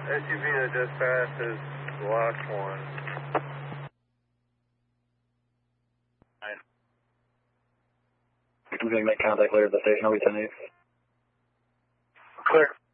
SUV that just passed is the last one. I'm going to make contact later at the station. I'll be 10-8. Clear.